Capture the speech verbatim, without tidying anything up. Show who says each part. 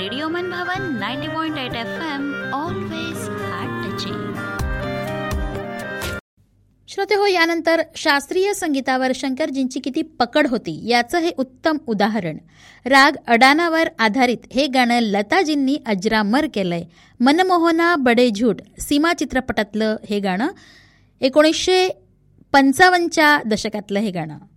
Speaker 1: Radio मन भवन ninety point eight F M, always heart touching.
Speaker 2: श्रोते हो, यानंतर शास्त्रीय संगीतावर शंकरजींची किती पकड होती याचं हे उत्तम उदाहरण. राग अडानावर आधारित हे गाणं लताजींनी अजरामर केलंय. मनमोहना बडे झूट सीमा चित्रपटातलं हे गाणं, एकोणीसशे पंचावन्नच्या दशकातलं हे गाणं.